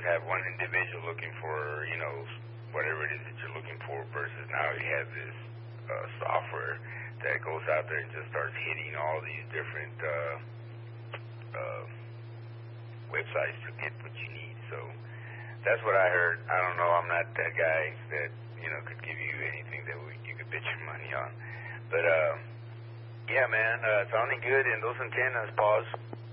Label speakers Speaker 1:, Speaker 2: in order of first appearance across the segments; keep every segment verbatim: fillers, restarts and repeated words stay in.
Speaker 1: have one individual looking for, you know, whatever it is that you're looking for versus now you have this uh, software that goes out there and just starts hitting all these different uh, uh, websites to get what you need. So that's what I heard. I don't know. I'm not that guy that, you know, could give you anything that we, you could bet your money on. But, uh, yeah, man, uh, sounding good. And those antennas, pause.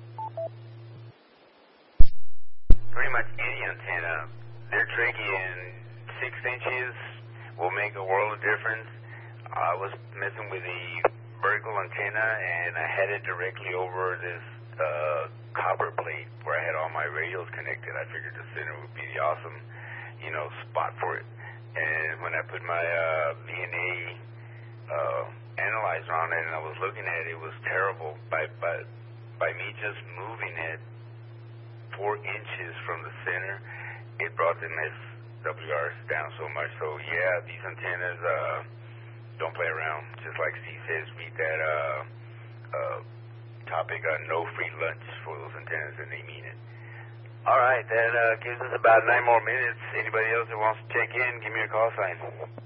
Speaker 1: Pretty much any antenna, they're tricky, and six inches will make a world of difference. I was messing with a vertical antenna, and I had it directly over this uh, copper plate where I had all my radios connected. I figured the center would be the awesome, you know, spot for it. And when I put my uh, V N A uh, analyzer on it, and I was looking at it, it was terrible. By by by me just moving it four inches from the center, it brought the S W Rs down so much. So yeah, these antennas uh, don't play around. Just like Steve says, read that uh, uh, topic on no free lunch for those antennas, and they mean it. All right, that uh, gives us about nine more minutes. Anybody else that wants to check in, give me a call sign.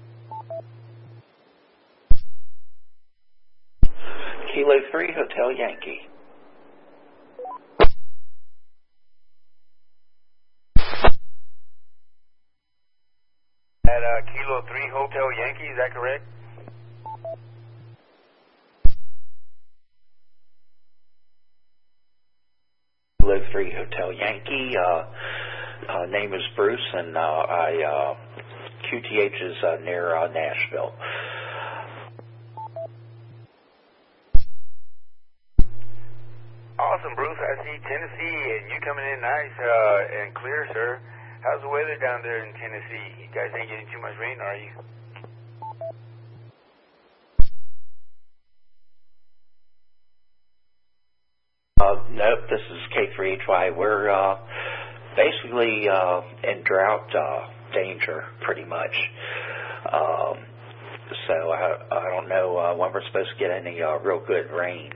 Speaker 2: Kilo three, Hotel Yankee.
Speaker 1: At uh, Kilo three, Hotel Yankee, is that correct?
Speaker 2: Kilo three, Hotel Yankee. Uh, uh, name is Bruce, and uh, I uh, Q T H is uh, near uh, Nashville.
Speaker 1: Awesome, Bruce. I see Tennessee, and you coming in nice uh, and clear, sir. How's the weather down there in Tennessee? You guys ain't getting too much rain, are you?
Speaker 2: Uh, nope, this is K three H Y. We're uh, basically uh, in drought uh, danger, pretty much. Um, so I, I don't know uh, when we're supposed to get any uh, real good rain.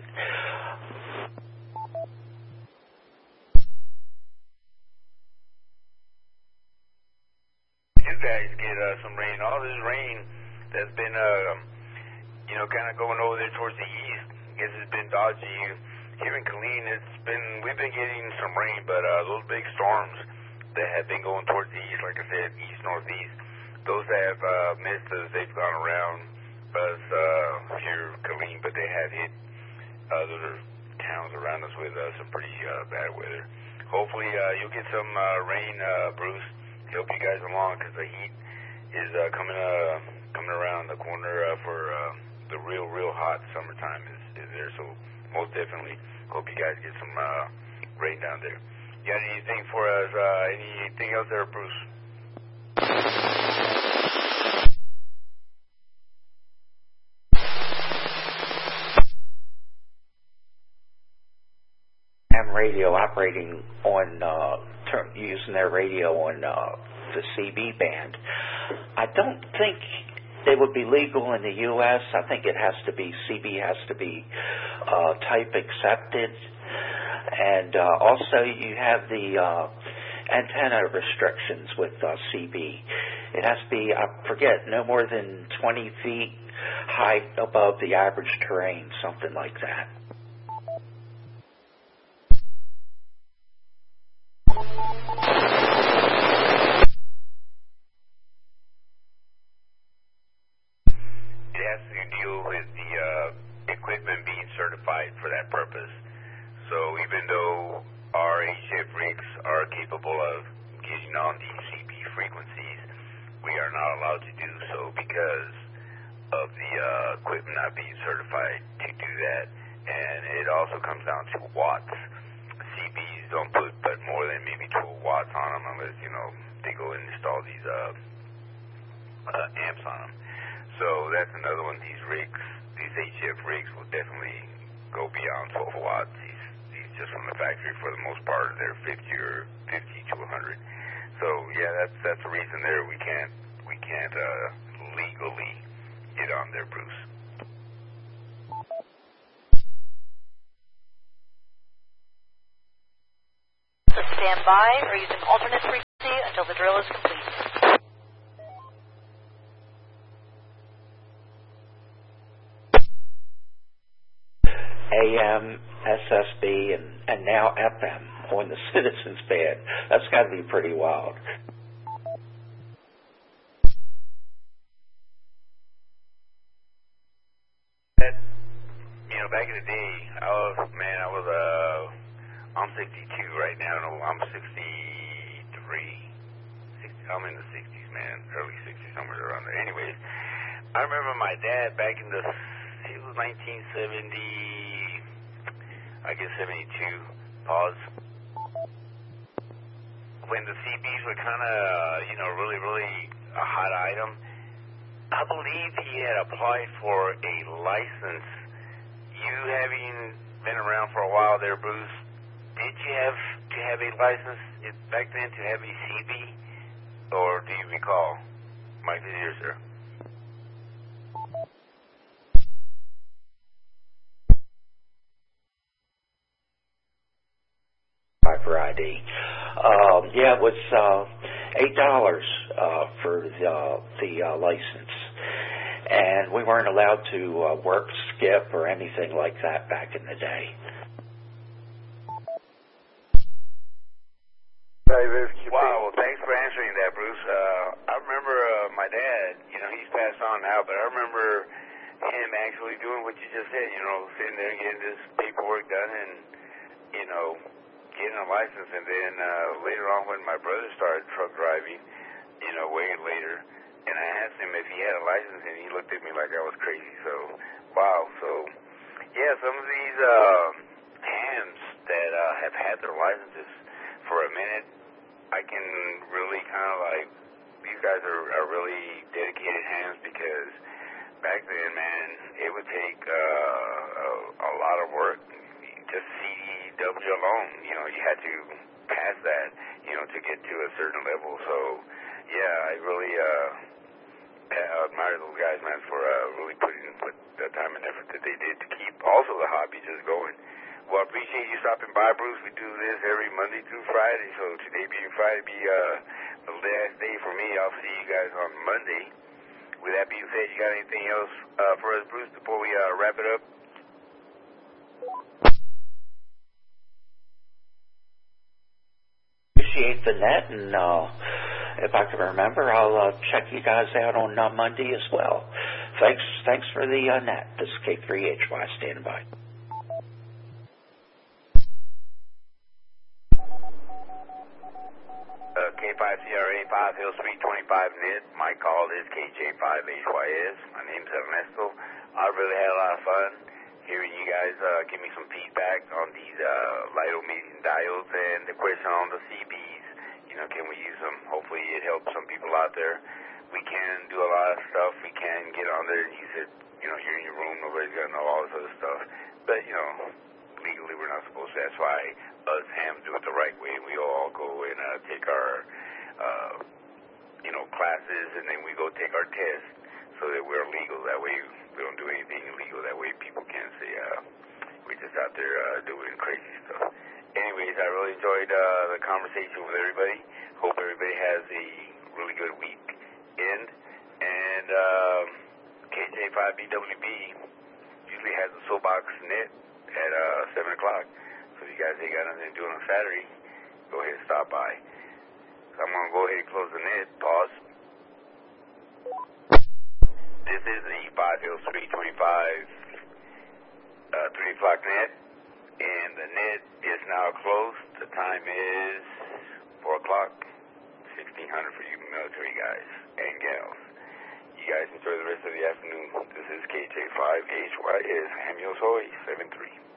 Speaker 1: You guys get uh, some rain. All this rain that's been, uh, you know, kind of going over there towards the east, I guess it's been dodgy. Here in Killeen, it's been, we've been getting some rain, but uh, those big storms that have been going towards the east, like I said, east, northeast, those that have uh, missed us, they've gone around us uh, here in Killeen, but they have hit other towns around us with uh, some pretty uh, bad weather. Hopefully uh, you'll get some uh, rain, uh, Bruce. Help you guys along, because the heat is uh, coming uh, coming around the corner uh, for uh, the real, real hot summertime is, is there. So most definitely hope you guys get some uh, rain down there. You got anything for us? Uh, anything else there, Bruce?
Speaker 2: Ham radio operating on uh, term, using their radio on uh, the C B band. I don't think they would be legal in the U S I think it has to be, C B has to be uh, type accepted. And uh, also you have the uh, antenna restrictions with uh, C B. It has to be, I forget, no more than twenty feet height above the average terrain, something like that.
Speaker 1: It has to deal with the uh, equipment being certified for that purpose. So even though our H F rigs are capable of getting on these C B frequencies, we are not allowed to do so because of the uh, equipment not being certified to do that. And it also comes down to watts. C Bs don't put but more than maybe twelve watts on them unless, you know, they go and install these uh, uh, amps on them. So that's another one. These rigs, these H F rigs will definitely go beyond twelve watts. These, these just from the factory, for the most part, they're fifty or fifty to one hundred. So yeah, that's that's the reason there we can't we can't uh, legally get on there, Bruce.
Speaker 3: Stand by or use an alternate frequency until the drill is complete.
Speaker 2: A M, S S B, and, and now F M on the Citizens Band. That's got to be pretty wild.
Speaker 1: That, you know, back in the day, I was, man, I was, uh, I'm sixty-two right now. No, I'm sixty-three. sixty, I'm in the sixties, man. Early sixties, somewhere around there. Anyways, I remember my dad back in the, it was nineteen seventy, I guess seventy-two, pause. When the C Bs were kind of, you know, really, really a hot item, I believe he had applied for a license. You having been around for a while there, Bruce, did you have to have a license back then to have a C B? Or do you recall? Mike is here, sir.
Speaker 2: For I D. Um, yeah, it was uh, eight dollars uh, for the, uh, the uh, license, and we weren't allowed to uh, work, skip, or anything like that back in the day.
Speaker 1: Wow, well, thanks for answering that, Bruce. Uh, I remember uh, my dad, you know, he's passed on now, but I remember him actually doing what you just said, you know, sitting there getting this paperwork done and, you know, getting a license. And then uh, later on when my brother started truck driving, you know, way later, and I asked him if he had a license, and he looked at me like I was crazy. So, wow. So, yeah, some of these uh, hams that uh, have had their licenses for a minute, I can really kind of like, these guys are, are really dedicated hams, because back then, man, it would take uh, a, a lot of work. Just C D W alone, you know, you had to pass that, you know, to get to a certain level. So, yeah, I really uh, admire those guys, man, for uh, really putting put the time and effort that they did to keep also the hobby just going. Well, I appreciate you stopping by, Bruce. We do this every Monday through Friday, so today being Friday be uh, the last day for me. I'll see you guys on Monday. With that being said, you got anything else uh, for us, Bruce, before we uh, wrap it up?
Speaker 2: Appreciate the net, and uh, if I can remember, I'll uh, check you guys out on uh, Monday as well. Thanks, thanks for the uh, net. This is K three H Y standing by.
Speaker 1: Uh, K five C R A five Hills three twenty-five net. My call is K J five H Y S. My name's Ernesto. I really had a lot of fun hearing you guys uh, give me some feedback on these uh, LiDo-medium diodes, and the question on the C Bs. You know, can we use them? Hopefully it helps some people out there. We can do a lot of stuff. We can get on there and use it. You know, you're in your room. Nobody's going to know all this other stuff. But, you know, legally we're not supposed to. That's why us hams do it the right way. We all go and uh, take our, uh, you know, classes, and then we go take our test so that we're legal. That way we don't do anything illegal. That way people can't say uh, we're just out there uh, doing crazy stuff. Anyways, I really enjoyed uh, the conversation with everybody. Hope everybody has a really good weekend. And um, K J five B W B usually has a soapbox net at uh, seven o'clock. So if you guys ain't got nothing to do on Saturday, go ahead and stop by. So I'm going to go ahead and close the net. Pause. This is the five Hills three twenty-five uh, three o'clock net. And the net is now closed. The time is four o'clock, sixteen hundred for you military guys and gals. You guys enjoy the rest of the afternoon. This is K J five H Y S Samuels Hoy seven three.